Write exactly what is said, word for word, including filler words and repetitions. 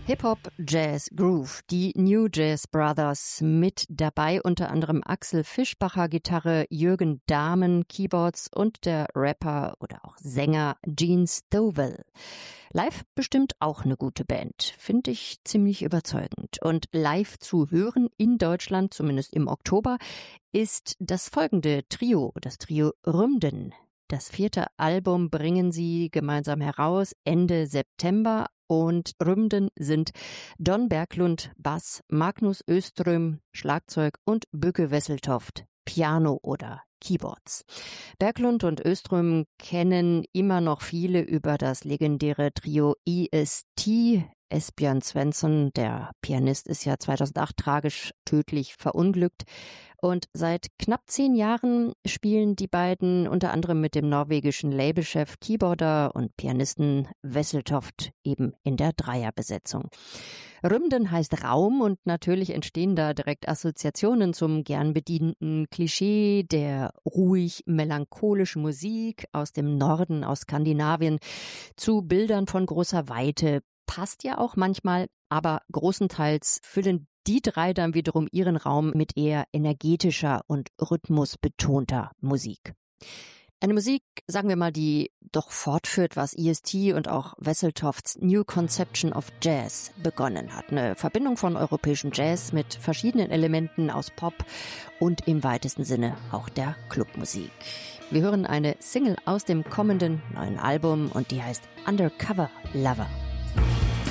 Hip-Hop, Jazz, Groove, die New Jazz Brothers mit dabei, unter anderem Axel Fischbacher Gitarre, Jürgen Dahmen Keyboards und der Rapper oder auch Sänger Gene Stovall. Live bestimmt auch eine gute Band, finde ich ziemlich überzeugend. Und live zu hören in Deutschland, zumindest im Oktober, ist das folgende Trio, das Trio Rümden. Das vierte Album bringen sie gemeinsam heraus Ende September. Und Rümden sind Don Berglund, Bass, Magnus Öström, Schlagzeug und Bücke Wesseltoft, Piano oder Keyboards. Berglund und Öström kennen immer noch viele über das legendäre Trio E S T. Esbjörn Svensson, der Pianist, ist ja zweitausendacht tragisch tödlich verunglückt. Und seit knapp zehn Jahren spielen die beiden unter anderem mit dem norwegischen Labelchef, Keyboarder und Pianisten Wesseltoft eben in der Dreierbesetzung. Rümden heißt Raum und natürlich entstehen da direkt Assoziationen zum gern bedienten Klischee der ruhig melancholischen Musik aus dem Norden, aus Skandinavien, zu Bildern von großer Weite. Passt ja auch manchmal, aber großenteils füllen die drei dann wiederum ihren Raum mit eher energetischer und rhythmusbetonter Musik. Eine Musik, sagen wir mal, die doch fortführt, was E S T und auch Wesseltofts New Conception of Jazz begonnen hat. Eine Verbindung von europäischem Jazz mit verschiedenen Elementen aus Pop und im weitesten Sinne auch der Clubmusik. Wir hören eine Single aus dem kommenden neuen Album und die heißt Undercover Lover.